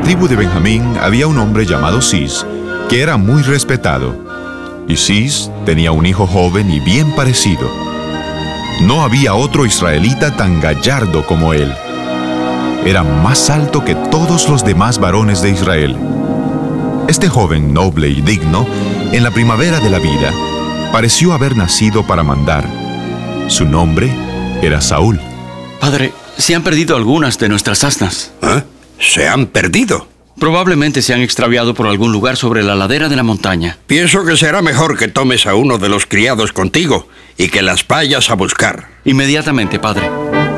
tribu de Benjamín había un hombre llamado Cis, que era muy respetado. Y Cis tenía un hijo joven y bien parecido. No había otro israelita tan gallardo como él. Era más alto que todos los demás varones de Israel. Este joven noble y digno, en la primavera de la vida, pareció haber nacido para mandar. Su nombre era Saúl. Padre, se han perdido algunas de nuestras asnas. ¿Eh? ¿Se han perdido? Probablemente se han extraviado por algún lugar sobre la ladera de la montaña. Pienso que será mejor que tomes a uno de los criados contigo y que las vayas a buscar. Inmediatamente, padre.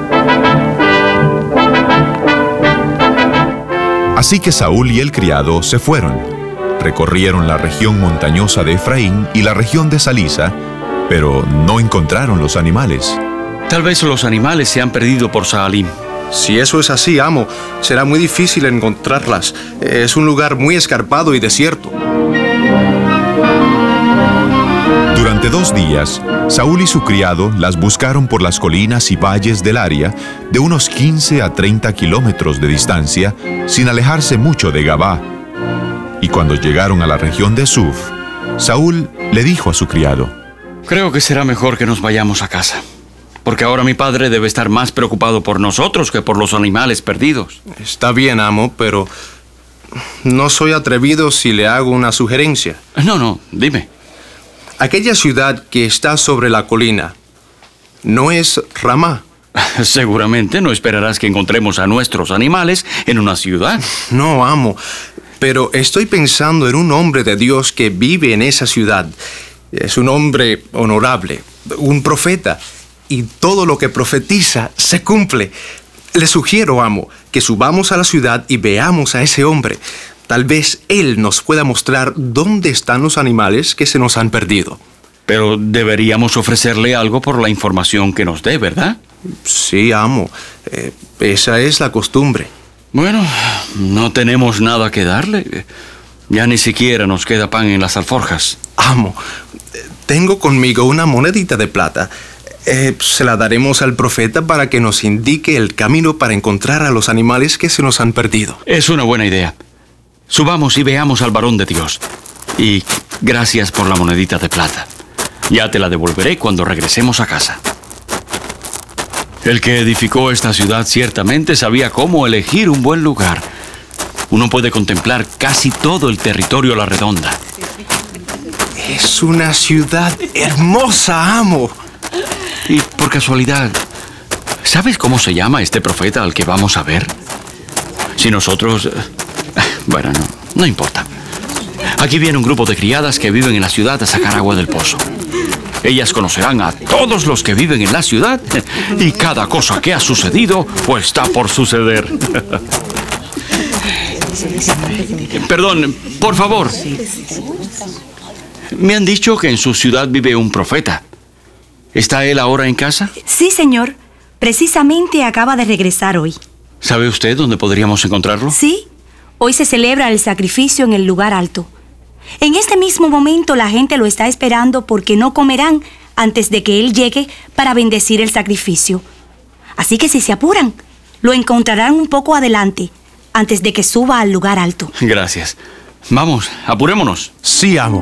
Así que Saúl y el criado se fueron. Recorrieron la región montañosa de Efraín y la región de Salisa, pero no encontraron los animales. Tal vez los animales se han perdido por Saalim. Si eso es así, amo, será muy difícil encontrarlas. Es un lugar muy escarpado y desierto. Durante 2 días, Saúl y su criado las buscaron por las colinas y valles del área de unos 15 a 30 kilómetros de distancia, sin alejarse mucho de Gabá. Y cuando llegaron a la región de Suf, Saúl le dijo a su criado: Creo que será mejor que nos vayamos a casa, porque ahora mi padre debe estar más preocupado por nosotros que por los animales perdidos. Está bien, amo, pero no soy atrevido si le hago una sugerencia. No, dime. Aquella ciudad que está sobre la colina, ¿no es Ramá? Seguramente no esperarás que encontremos a nuestros animales en una ciudad. No, amo, pero estoy pensando en un hombre de Dios que vive en esa ciudad. Es un hombre honorable, un profeta, y todo lo que profetiza se cumple. Le sugiero, amo, que subamos a la ciudad y veamos a ese hombre. Tal vez él nos pueda mostrar dónde están los animales que se nos han perdido. Pero deberíamos ofrecerle algo por la información que nos dé, ¿verdad? Sí, amo. Esa es la costumbre. Bueno, no tenemos nada que darle. Ya ni siquiera nos queda pan en las alforjas. Amo, tengo conmigo una monedita de plata. Se la daremos al profeta para que nos indique el camino para encontrar a los animales que se nos han perdido. Es una buena idea. Subamos y veamos al varón de Dios. Y gracias por la monedita de plata. Ya te la devolveré cuando regresemos a casa. El que edificó esta ciudad ciertamente sabía cómo elegir un buen lugar. Uno puede contemplar casi todo el territorio a la redonda. Es una ciudad hermosa, amo. Y por casualidad, ¿sabes cómo se llama este profeta al que vamos a ver? Si nosotros... Bueno, no importa. Aquí viene un grupo de criadas que viven en la ciudad a sacar agua del pozo. Ellas conocerán a todos los que viven en la ciudad y cada cosa que ha sucedido o está por suceder. Perdón, por favor. Me han dicho que en su ciudad vive un profeta. ¿Está él ahora en casa? Sí, señor. Precisamente acaba de regresar hoy. ¿Sabe usted dónde podríamos encontrarlo? Sí. Hoy se celebra el sacrificio en el lugar alto. En este mismo momento la gente lo está esperando porque no comerán antes de que él llegue para bendecir el sacrificio. Así que si se apuran, lo encontrarán un poco adelante, antes de que suba al lugar alto. Gracias. Vamos, apurémonos. Sí, amo.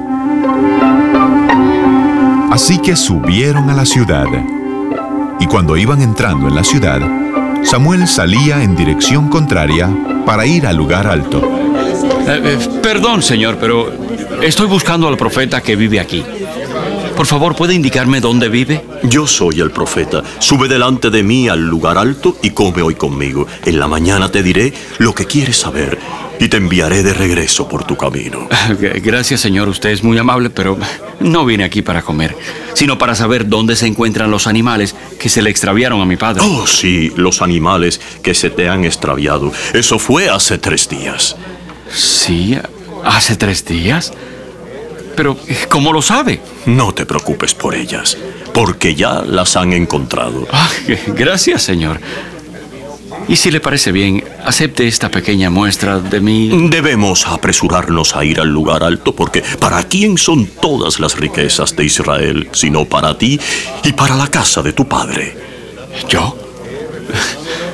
Así que subieron a la ciudad. Y cuando iban entrando en la ciudad, Samuel salía en dirección contraria para ir al lugar alto. Perdón, señor, pero estoy buscando al profeta que vive aquí. Por favor, ¿puede indicarme dónde vive? Yo soy el profeta. Sube delante de mí al lugar alto y come hoy conmigo. En la mañana te diré lo que quieres saber y te enviaré de regreso por tu camino. Gracias, señor. Usted es muy amable, pero no vine aquí para comer, sino para saber dónde se encuentran los animales que se le extraviaron a mi padre. Oh, sí, los animales que se te han extraviado. Eso fue hace 3 días. ¿Sí? ¿Hace 3 días? Pero, ¿cómo lo sabe? No te preocupes por ellas, porque ya las han encontrado. Gracias, señor. Y si le parece bien, acepte esta pequeña muestra de mi... Debemos apresurarnos a ir al lugar alto, porque ¿para quién son todas las riquezas de Israel, sino para ti y para la casa de tu padre? ¿Yo?